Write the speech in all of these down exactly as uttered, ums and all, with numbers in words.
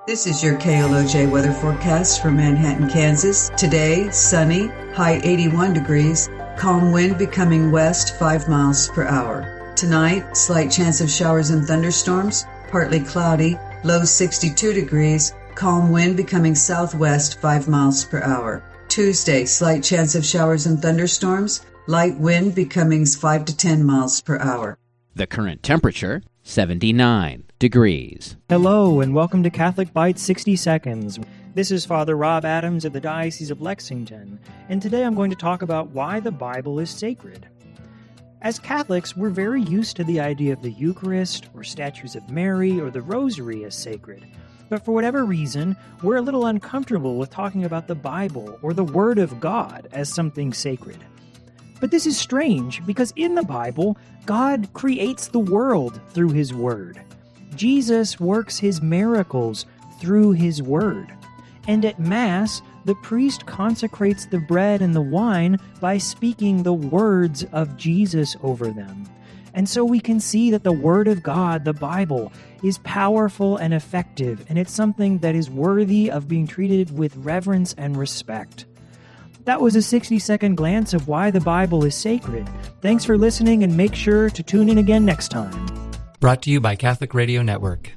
This is your K L O J weather forecast for Manhattan, Kansas. Today, sunny, high eighty-one degrees, calm wind becoming west five miles per hour. Tonight, slight chance of showers and thunderstorms, partly cloudy, low sixty-two degrees, calm wind becoming southwest five miles per hour. Tuesday, slight chance of showers and thunderstorms, light wind becoming five to ten miles per hour. The current temperature, seventy-nine degrees. Hello and welcome to Catholic Bites sixty seconds. This is Father Rob Adams of the Diocese of Lexington, and today I'm going to talk about why the Bible is sacred. As Catholics, we're very used to the idea of the Eucharist, or statues of Mary, or the Rosary as sacred. But for whatever reason, we're a little uncomfortable with talking about the Bible, or the Word of God, as something sacred. But this is strange, because in the Bible, God creates the world through His Word. Jesus works His miracles through His Word. And at Mass, the priest consecrates the bread and the wine by speaking the words of Jesus over them. And so we can see that the Word of God, the Bible, is powerful and effective, and it's something that is worthy of being treated with reverence and respect. That was a sixty-second glance of why the Bible is sacred. Thanks for listening, and make sure to tune in again next time. Brought to you by Catholic Radio Network.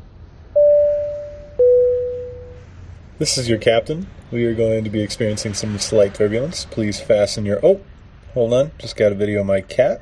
This is your captain. We are going to be experiencing some slight turbulence. Please fasten your... Oh, hold on. Just got a video of my cat.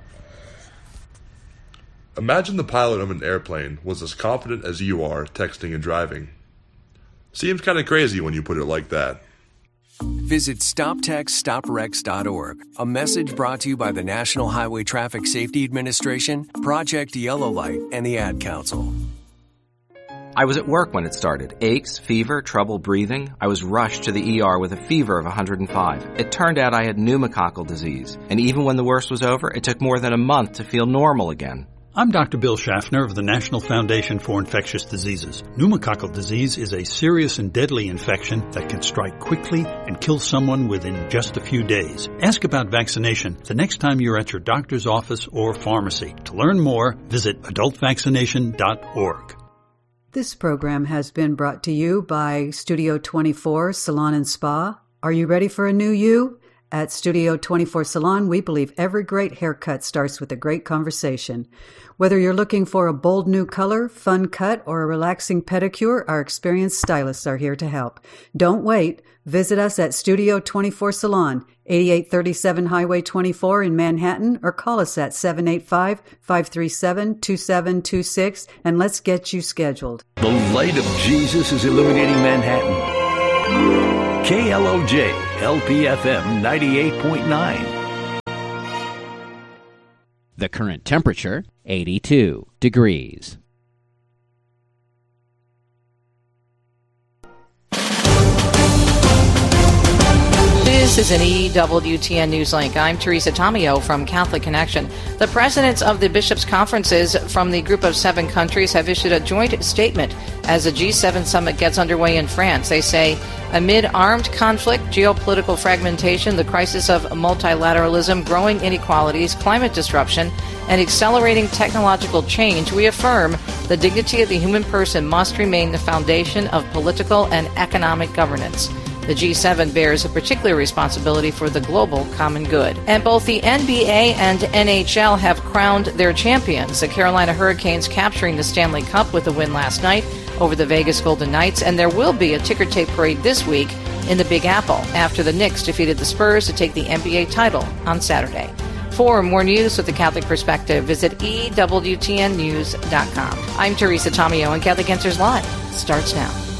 Imagine the pilot of an airplane was as confident as you are texting and driving. Seems kind of crazy when you put it like that. Visit stop text stop wrecks dot org. A message brought to you by the National Highway Traffic Safety Administration, Project Yellow Light, and the Ad Council. I was at work when it started. Aches, fever, trouble breathing. I was rushed to the E R with a fever of one hundred five. It turned out I had pneumococcal disease. And even when the worst was over, it took more than a month to feel normal again. I'm Doctor Bill Schaffner of the National Foundation for Infectious Diseases. Pneumococcal disease is a serious and deadly infection that can strike quickly and kill someone within just a few days. Ask about vaccination the next time you're at your doctor's office or pharmacy. To learn more, visit adult vaccination dot org. This program has been brought to you by Studio twenty-four Salon and Spa. Are you ready for a new you? At Studio twenty-four Salon, we believe every great haircut starts with a great conversation. Whether you're looking for a bold new color, fun cut, or a relaxing pedicure, our experienced stylists are here to help. Don't wait. Visit us at Studio twenty-four Salon, eighty-eight thirty-seven Highway twenty-four in Manhattan, or call us at seven eight five, five three seven, two seven two six, and let's get you scheduled. The light of Jesus is illuminating Manhattan. K L O J, L P F M ninety-eight point nine. The current temperature, eighty-two degrees. This is an E W T N News Link. I'm Teresa Tomeo from Catholic Connection. The presidents of the bishops' conferences from the group of seven countries have issued a joint statement as the G seven summit gets underway in France. They say, amid armed conflict, geopolitical fragmentation, the crisis of multilateralism, growing inequalities, climate disruption, and accelerating technological change, we affirm the dignity of the human person must remain the foundation of political and economic governance. The G seven bears a particular responsibility for the global common good. And both the N B A and N H L have crowned their champions. The Carolina Hurricanes capturing the Stanley Cup with a win last night over the Vegas Golden Knights, and there will be a ticker tape parade this week in the Big Apple after the Knicks defeated the Spurs to take the N B A title on Saturday. For more news with the Catholic perspective, visit E W T N news dot com. I'm Teresa Tomeo, and Catholic Answers Live starts now.